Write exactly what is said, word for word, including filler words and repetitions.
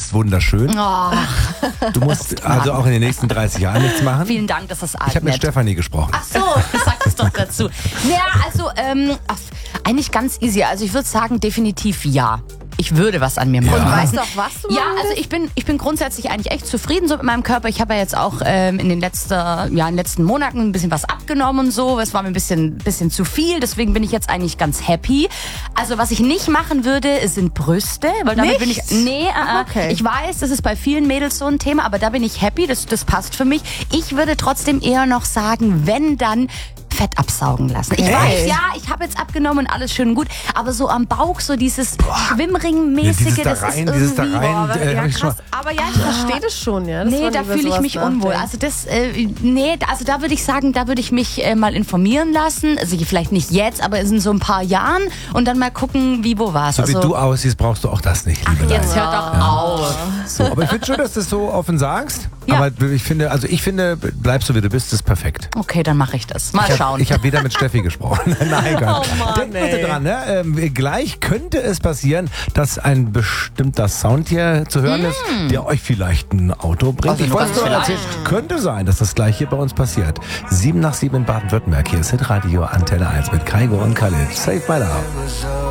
bist wunderschön. Oh, Du musst also auch in den nächsten dreißig Jahren nichts machen. vielen Dank, das ist Ich habe mit nett. Stefanie gesprochen. Ach so, sag es doch dazu. Naja, also ähm, ach, eigentlich ganz easy. Also ich würde sagen, definitiv ja. Ich würde was an mir machen. Ja. Und weißt du auch, was du Ja, machen also willst? ich bin, ich bin grundsätzlich eigentlich echt zufrieden so mit meinem Körper. Ich habe ja jetzt auch ähm, in den letzten, ja, in den letzten Monaten ein bisschen was abgenommen und so. Es war mir ein bisschen, bisschen zu viel, deswegen bin ich jetzt eigentlich ganz happy. Also was ich nicht machen würde, sind Brüste, weil damit bin ich, Nicht? nee, äh, Ach, okay. ich weiß, das ist bei vielen Mädels so ein Thema, aber da bin ich happy, das, das passt für mich. Ich würde trotzdem eher noch sagen, wenn dann Fett absaugen lassen. Ich Echt? weiß, ja, ich habe jetzt abgenommen und alles schön und gut, aber so am Bauch so dieses Schwimmringmäßige, Ja, dieses da das rein, ist dieses da irgendwie... rein. Boah, äh, ja, hab ich krass. schon- Aber ja, ich verstehe das schon, ja. Das Nee, man da über fühle ich sowas mich unwohl. nachdenkt. Also das, äh, nee, also da würde ich sagen, da würde ich mich äh, mal informieren lassen. Also vielleicht nicht jetzt, aber in so ein paar Jahren und dann mal gucken, wie, wo was. So also, wie du aussiehst, brauchst du auch das nicht, liebe jetzt Leila. hört doch auf. So, aber ich finde schon, dass du es so offen sagst. Ja. Aber ich finde, also ich finde, bleib so wie du bist, ist perfekt. Okay, dann mache ich das. Mal Ich habe schauen. hab wieder mit Steffi gesprochen. Nein, Gott. Oh Mann, Denkt bitte ey. dran, ne? ähm, gleich könnte es passieren, dass ein bestimmter Sound hier zu hören ist, der euch vielleicht ein Auto bringt. Also ich nur wollte ganz nur vielleicht. erzählen, könnte sein, dass das gleich hier bei uns passiert. Sieben nach sieben in Baden-Württemberg. Hier ist Hitradio Antenne eins mit Kaigo und Khalid. Save my love.